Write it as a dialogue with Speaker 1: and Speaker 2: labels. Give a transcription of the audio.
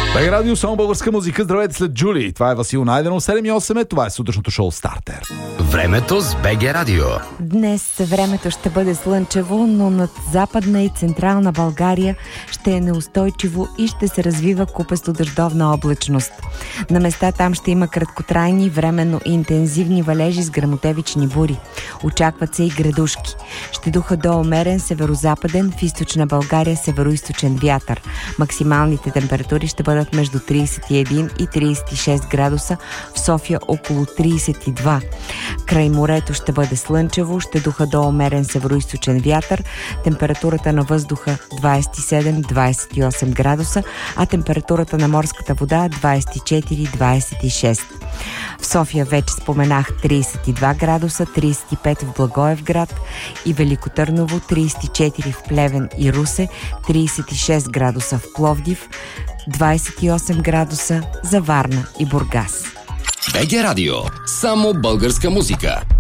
Speaker 1: БГ Радио, само българска музика. Здравейте след Джули. Това е Васил Найденов. 7:08 е. Това е сутрешното шоу Стартер.
Speaker 2: Времето с БГ Радио.
Speaker 3: Днес времето ще бъде слънчево, но над западна и централна България ще е неустойчиво и ще се развива купесто дъждовна облачност. На места там ще има краткотрайни, временно интензивни валежи с гръмотевични бури. Очакват се и градушки. Ще духа до умерен северозападен, в източна България североизточен вятър. Максималните температури ще бъдат между 31 и 36 градуса, в София около 32. Край морето ще бъде слънчево, ще духа до умерен североизточен вятър, температурата на въздуха 27-28 градуса, а температурата на морската вода 24-26. В София вече споменах 32 градуса, 35 в Благоевград и Велико Търново, 34 в Плевен и Русе, 36 градуса в Пловдив, 28 градуса за Варна и Бургас.
Speaker 2: БГ Радио. Само българска музика.